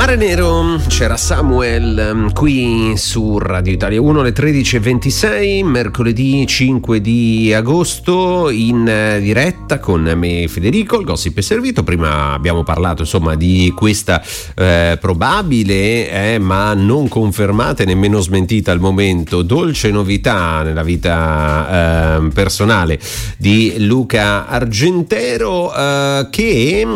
Mare Nero, c'era Samuel qui su Radio Italia 1 alle 13.26, mercoledì 5 di agosto, in diretta con me Federico. Il gossip è servito. Prima abbiamo parlato insomma di questa probabile ma non confermata e nemmeno smentita al momento dolce novità nella vita personale di Luca Argentero, che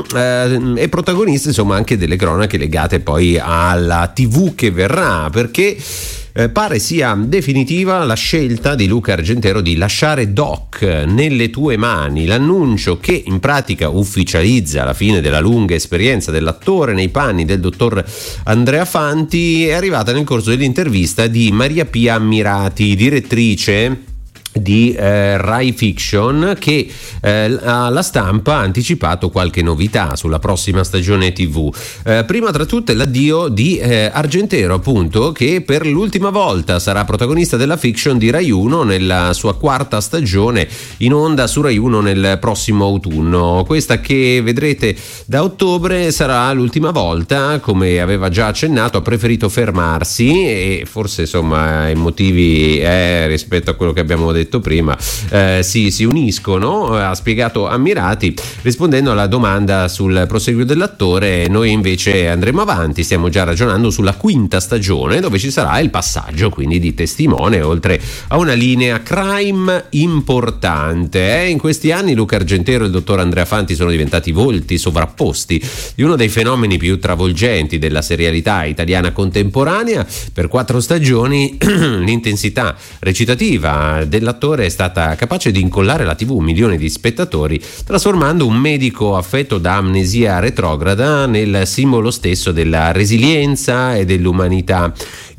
è protagonista insomma anche delle cronache legate poi alla TV che verrà, perché pare sia definitiva la scelta di Luca Argentero di lasciare Doc nelle tue mani. L'annuncio, che in pratica ufficializza la fine della lunga esperienza dell'attore nei panni del dottor Andrea Fanti, è arrivata nel corso dell'intervista di Maria Pia Ammirati, direttrice di Rai Fiction, che alla stampa ha anticipato qualche novità sulla prossima stagione TV. Prima tra tutte l'addio di Argentero, appunto, che per l'ultima volta sarà protagonista della fiction di Rai 1 nella sua quarta stagione in onda su Rai 1 nel prossimo autunno. Questa, che vedrete da ottobre, sarà l'ultima volta. Come aveva già accennato, ha preferito fermarsi, e forse insomma i motivi rispetto a quello che abbiamo detto prima si uniscono, ha spiegato Ammirati rispondendo alla domanda sul proseguio dell'attore. Noi invece andremo avanti, stiamo già ragionando sulla quinta stagione, dove ci sarà il passaggio quindi di testimone, oltre a una linea crime importante. In questi anni Luca Argentero e il dottor Andrea Fanti sono diventati volti sovrapposti di uno dei fenomeni più travolgenti della serialità italiana contemporanea. Per 4 stagioni l'intensità recitativa dell'attore è stata capace di incollare la TV 1 milione di spettatori, trasformando un medico affetto da amnesia retrograda nel simbolo stesso della resilienza e dell'umanità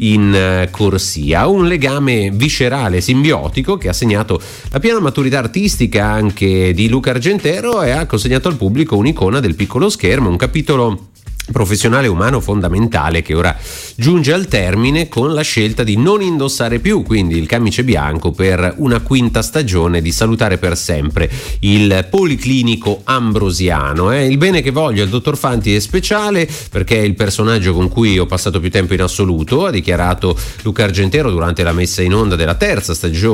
in corsia. Un legame viscerale, simbiotico, che ha segnato la piena maturità artistica anche di Luca Argentero e ha consegnato al pubblico un'icona del piccolo schermo, un capitolo professionale umano fondamentale che ora giunge al termine con la scelta di non indossare più quindi il camice bianco per una quinta stagione, di salutare per sempre il policlinico ambrosiano. Il bene che voglio al dottor Fanti è speciale perché è il personaggio con cui ho passato più tempo in assoluto, ha dichiarato Luca Argentero durante la messa in onda della terza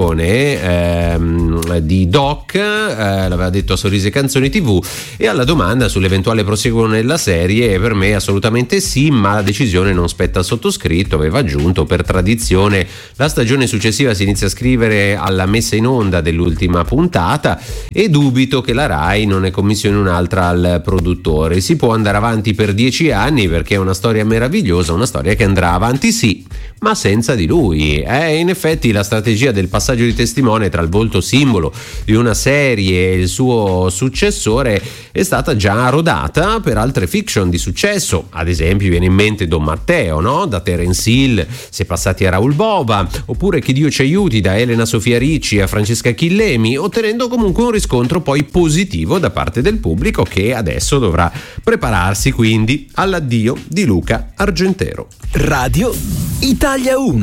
stagione di Doc, l'aveva detto a Sorrisi e Canzoni TV, e alla domanda sull'eventuale proseguo nella serie: per me assolutamente sì, ma la decisione non spetta al sottoscritto. Aveva aggiunto: per tradizione la stagione successiva si inizia a scrivere alla messa in onda dell'ultima puntata e dubito che la Rai non ne commissioni un'altra al produttore. Si può andare avanti per 10 anni perché è una storia meravigliosa, una storia che andrà avanti sì, ma senza di lui. In effetti la strategia del passaggio di testimone tra il volto simbolo di una serie e il suo successore è stata già rodata per altre fiction di successo. Ad esempio viene in mente Don Matteo, no? Da Terence Hill si è passati a Raoul Bova, oppure Che Dio ci aiuti da Elena Sofia Ricci a Francesca Chillemi, ottenendo comunque un riscontro poi positivo da parte del pubblico, che adesso dovrà prepararsi quindi all'addio di Luca Argentero. Radio Italia 1.